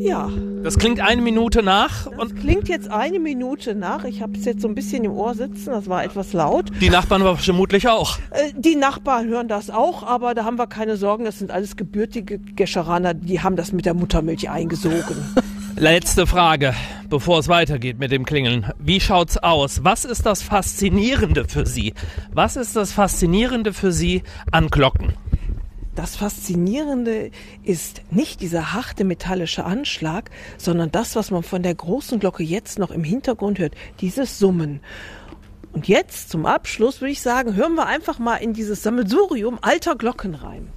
Ja. Das klingt 1 Minute nach. Das klingt jetzt 1 Minute nach. Ich habe es jetzt so ein bisschen im Ohr sitzen. Das war etwas laut. Die Nachbarn aber vermutlich auch. Die Nachbarn hören das auch, aber da haben wir keine Sorgen. Das sind alles gebürtige Gescheraner. Die haben das mit der Muttermilch eingesogen. Letzte Frage, bevor es weitergeht mit dem Klingeln. Wie schaut's aus? Was ist das Faszinierende für Sie? Was ist das Faszinierende für Sie an Glocken? Das Faszinierende ist nicht dieser harte metallische Anschlag, sondern das, was man von der großen Glocke jetzt noch im Hintergrund hört, dieses Summen. Und jetzt zum Abschluss würde ich sagen, hören wir einfach mal in dieses Sammelsurium alter Glocken rein.